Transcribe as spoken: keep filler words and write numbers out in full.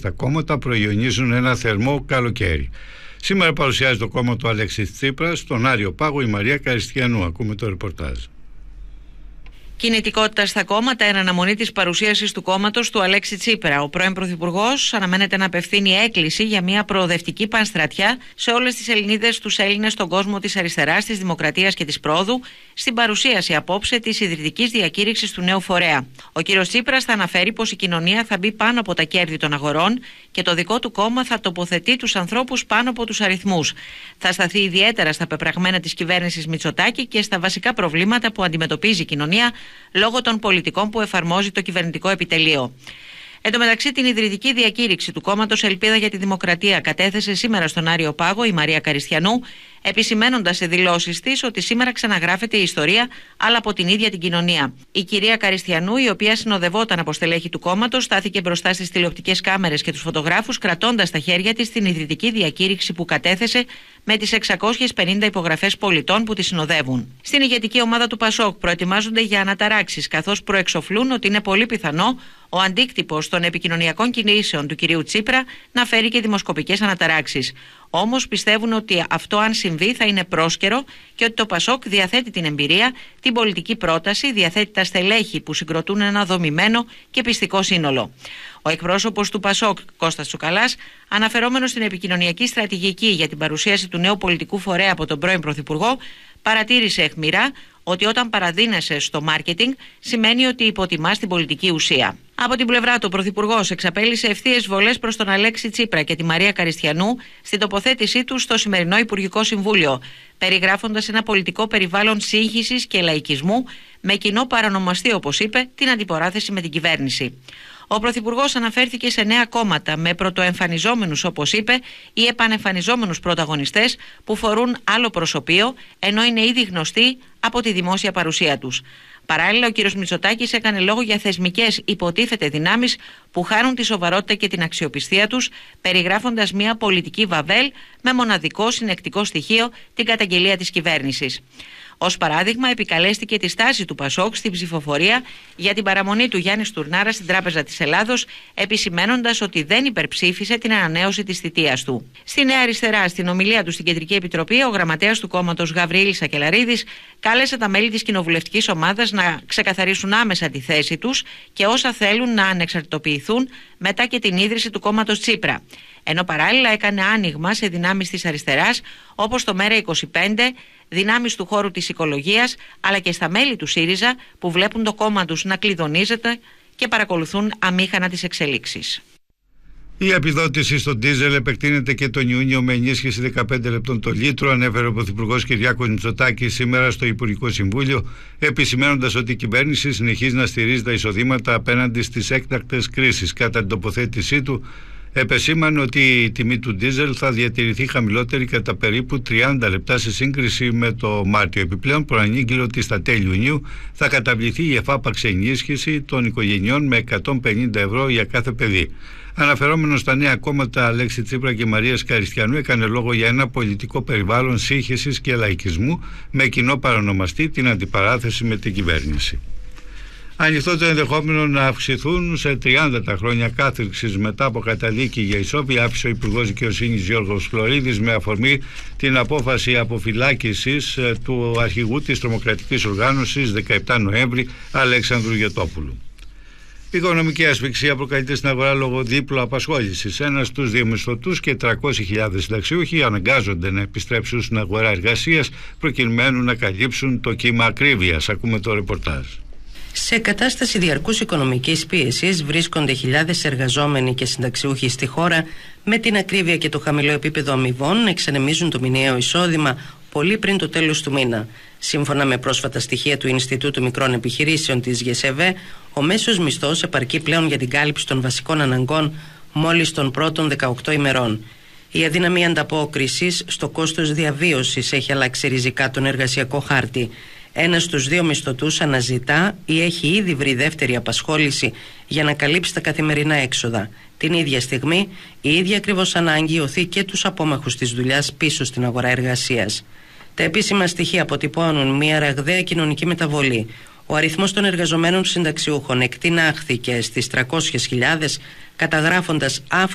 στα κόμματα προϊονίζουν ένα θερμό καλοκαίρι. Σήμερα παρουσιάζει το κόμμα του Αλέξη Τσίπρα στον Άριο Πάγο η Μαρία Καριστιανού. Ακούμε το ρεπορτάζ. Κινητικότητα στα κόμματα εν αναμονή της παρουσίασης του κόμματος του Αλέξη Τσίπρα. Ο πρώην Πρωθυπουργός αναμένεται να απευθύνει έκκληση για μια προοδευτική πανστρατιά σε όλες τις Ελληνίδες, τους Έλληνες, στον κόσμο της αριστεράς, της δημοκρατίας και της πρόοδου, στην παρουσίαση απόψε της ιδρυτικής διακήρυξης του νέου φορέα. Ο κ. Τσίπρας θα αναφέρει πως η κοινωνία θα μπει πάνω από τα κέρδη των αγορών και το δικό του κόμμα θα τοποθετεί τους ανθρώπους πάνω από τους αριθμούς. Θα σταθεί ιδιαίτερα στα πεπραγμένα της κυβέρνησης Μητσοτάκη και στα βασικά προβλήματα που αντιμετωπίζει η κοινωνία λόγω των πολιτικών που εφαρμόζει το κυβερνητικό επιτελείο. Εν τω μεταξύ, την ιδρυτική διακήρυξη του κόμματος Ελπίδα για τη Δημοκρατία κατέθεσε σήμερα στον Άριο Πάγο η Μαρία Καριστιανού, επισημένοντας σε δηλώσεις της ότι σήμερα ξαναγράφεται η ιστορία, αλλά από την ίδια την κοινωνία. Η κυρία Καριστιανού, η οποία συνοδευόταν από στελέχη του κόμματος, στάθηκε μπροστά στις τηλεοπτικές κάμερες και τους φωτογράφους, κρατώντας στα χέρια της την ιδρυτική διακήρυξη που κατέθεσε με τις εξακόσιες πενήντα υπογραφές πολιτών που τη συνοδεύουν. Στην ηγετική ομάδα του Πασόκ προετοιμάζονται για αναταράξεις, καθώς προεξοφλούν ότι είναι πολύ πιθανό ο αντίκτυπος των επικοινωνιακών κινήσεων του κυρίου Τσίπρα να φέρει και δημοσκοπικές αναταράξεις. Όμως πιστεύουν ότι αυτό, αν συμβεί, θα είναι πρόσκαιρο και ότι το Πασόκ διαθέτει την εμπειρία, την πολιτική πρόταση, διαθέτει τα στελέχη που συγκροτούν ένα δομημένο και πιστικό σύνολο. Ο εκπρόσωπος του Πασόκ, Κώστας Τσουκαλάς, αναφερόμενος στην επικοινωνιακή στρατηγική για την παρουσίαση του νέου πολιτικού φορέα από τον πρώην Πρωθυπουργό, παρατήρησε αιχμηρά ότι όταν παραδίνεσαι στο μάρκετινγκ σημαίνει ότι υποτιμάς την πολιτική ουσία. Από την πλευρά του, ο Πρωθυπουργός εξαπέλυσε ευθείες βολές προς τον Αλέξη Τσίπρα και τη Μαρία Καριστιανού στην τοποθέτησή του στο σημερινό Υπουργικό Συμβούλιο, περιγράφοντας ένα πολιτικό περιβάλλον σύγχυσης και λαϊκισμού με κοινό παρανομαστή, όπως είπε, την αντιπαράθεση με την κυβέρνηση. Ο Πρωθυπουργός αναφέρθηκε σε νέα κόμματα με πρωτοεμφανιζόμενους, όπως είπε, ή επανεμφανιζόμενους πρωταγωνιστές που φορούν άλλο προσωπείο, ενώ είναι ήδη γνωστοί από τη δημόσια παρουσία τους. Παράλληλα, ο κ. Μητσοτάκης έκανε λόγο για θεσμικές υποτίθεται δυνάμεις που χάνουν τη σοβαρότητα και την αξιοπιστία τους, περιγράφοντας μια πολιτική βαβέλ με μοναδικό συνεκτικό στοιχείο την καταγγελία της κυβέρνησης. Ως παράδειγμα, επικαλέστηκε τη στάση του Πασόκ στην ψηφοφορία για την παραμονή του Γιάννη Στουρνάρα στην Τράπεζα της Ελλάδος, επισημένοντας ότι δεν υπερψήφισε την ανανέωση της θητείας του. Στη Νέα Αριστερά, στην ομιλία του στην Κεντρική Επιτροπή, ο γραμματέας του κόμματος Γαβριήλης Σακελαρίδης κάλεσε τα μέλη της κοινοβουλευτικής ομάδας να ξεκαθαρίσουν άμεσα τη θέση τους και όσα θέλουν να ανεξαρτητοποιηθούν μετά και την ίδρυση του κόμματος Τσίπρα. Ενώ παράλληλα έκανε άνοιγμα σε δυνάμεις της αριστεράς, όπως το ΜΕΡΑ είκοσι πέντε, δυνάμεις του χώρου της οικολογίας, αλλά και στα μέλη του ΣΥΡΙΖΑ που βλέπουν το κόμμα τους να κλειδονίζεται και παρακολουθούν αμήχανα τις εξελίξεις. Η επιδότηση στο ντίζελ επεκτείνεται και τον Ιούνιο με ενίσχυση δεκαπέντε λεπτών το λίτρο, ανέφερε ο Πρωθυπουργός Κυριάκος Μητσοτάκης σήμερα στο Υπουργικό Συμβούλιο, επισημένοντας ότι η κυβέρνηση συνεχίζει να στηρίζει τα εισοδήματα απέναντι στις έκτακτες κρίσεις. Κατά την τοποθέτησή του, επεσήμανε ότι η τιμή του ντίζελ θα διατηρηθεί χαμηλότερη κατά περίπου τριάντα λεπτά σε σύγκριση με το Μάρτιο. Επιπλέον, προανήγγειλε ότι στα τέλη Ιουνίου θα καταβληθεί η εφάπαξ ενίσχυση των οικογενειών με εκατόν πενήντα ευρώ για κάθε παιδί. Αναφερόμενος στα νέα κόμματα Αλέξη Τσίπρα και Μαρίας Καριστιανού, έκανε λόγο για ένα πολιτικό περιβάλλον σύγχυσης και λαϊκισμού με κοινό παρονομαστή την αντιπαράθεση με την κυβέρνηση. Ανοιχτό το ενδεχόμενο να αυξηθούν σε τριάντα τα χρόνια κάθριξης μετά από καταδίκη για ισόβια, άφησε ο Υπουργός Δικαιοσύνης Γιώργος Φλωρίδης με αφορμή την απόφαση αποφυλάκησης του αρχηγού της τρομοκρατικής οργάνωσης δεκαεπτά Νοέμβρη Αλέξανδρου Γετόπουλου. Η οικονομική ασφυξία προκαλείται στην αγορά λόγω δίπλου απασχόλησης. Ένας στους δύο μισθωτούς και τριακόσιες χιλιάδες συνταξιούχοι αναγκάζονται να επιστρέψουν στην αγορά εργασίας προκειμένου να καλύψουν το κύμα ακρίβειας. Ακούμε το ρεπορτάζ. Σε κατάσταση διαρκούς οικονομικής πίεσης βρίσκονται χιλιάδες εργαζόμενοι και συνταξιούχοι στη χώρα, με την ακρίβεια και το χαμηλό επίπεδο αμοιβών να εξανεμίζουν το μηνιαίο εισόδημα πολύ πριν το τέλος του μήνα. Σύμφωνα με πρόσφατα στοιχεία του Ινστιτούτου Μικρών Επιχειρήσεων της ΓΕΣΕΒΕ, ο μέσος μισθός επαρκεί πλέον για την κάλυψη των βασικών αναγκών μόλις των πρώτων δεκαοκτώ ημερών. Η αδύναμη ανταπόκριση στο κόστος διαβίωσης έχει αλλάξει ριζικά τον εργασιακό χάρτη. Ένας στους δύο μισθωτούς αναζητά ή έχει ήδη βρει δεύτερη απασχόληση για να καλύψει τα καθημερινά έξοδα. Την ίδια στιγμή, η ίδια ακριβώς ανάγκη οθεί και τους απόμαχους της δουλειάς πίσω στην αγορά εργασίας. Τα επίσημα στοιχεία αποτυπώνουν μια ραγδαία κοινωνική μεταβολή. Ο αριθμός των εργαζομένων συνταξιούχων εκτινάχθηκε στις τριακόσιες χιλιάδες, καταγράφοντας αύξηση